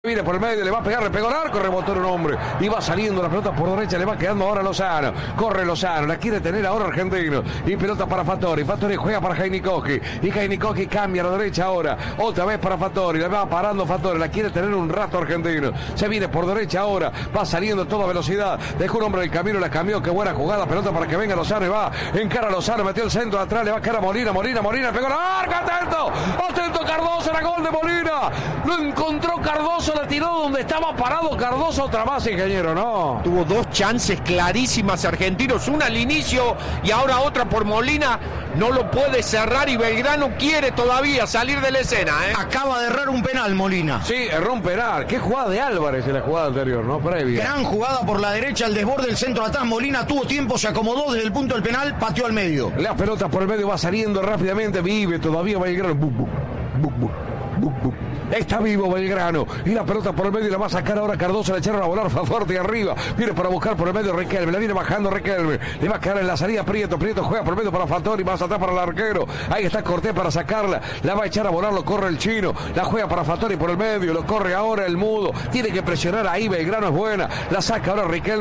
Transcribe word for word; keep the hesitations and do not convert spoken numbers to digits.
Viene por el medio, le va a pegar, le pegó el arco, rebotó en un hombre y va saliendo la pelota por derecha, le va quedando ahora Lozano, corre Lozano, la quiere tener ahora Argentino y pelota para Fattori, Fattori juega para Jainikoski y Jainikoski cambia a la derecha ahora, otra vez para Fattori, le va parando Fattori, la quiere tener un rato Argentino, se viene por derecha ahora, va saliendo a toda velocidad, dejó un hombre en el camino, la cambió, qué buena jugada, pelota para que venga Lozano y va, encara Lozano, metió el centro de atrás, le va a quedar a Molina, Molina, Molina, pegó el arco, atento, atento Cardoso, era gol de Molina, lo encontró Cardoso, la tiró donde estaba parado Cardoso, otra más, ingeniero, ¿no? Tuvo dos chances clarísimas Argentinos, una al inicio y ahora otra por Molina, no lo puede cerrar y Belgrano quiere todavía salir de la escena, ¿eh? Acaba de errar un penal Molina. Sí, erró un penal, qué jugada de Álvarez en la jugada anterior, ¿no? Previa. Gran jugada por la derecha, el desborde del centro de atrás, Molina tuvo tiempo, se acomodó desde el punto del penal, pateó al medio. La pelota por el medio va saliendo rápidamente, vive todavía Belgrano, buc, buc, buc, buc, buc, buc. Está vivo Belgrano y la pelota por el medio la va a sacar ahora Cardoso, le echaron a volar fuerte arriba, viene para buscar por el medio Riquelme, la viene bajando Riquelme, le va a quedar en la salida Prieto, Prieto juega por el medio para Fattori, más atrás para el arquero, ahí está Cortés para sacarla, la va a echar a volar, lo corre el chino, la juega para Fattori por el medio, lo corre ahora el mudo, tiene que presionar ahí, Belgrano es buena, la saca ahora Riquelme.